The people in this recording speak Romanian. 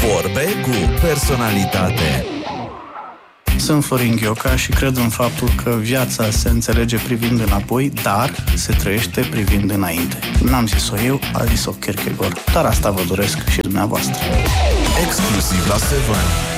Vorbe cu personalitate. Sunt Florin Ghioca și cred în faptul că viața se înțelege privind înapoi, dar se trăiește privind înainte. N-am zis-o eu, a zis-o Kierkegaard. Dar asta vă doresc și dumneavoastră. Exclusiv la Seven.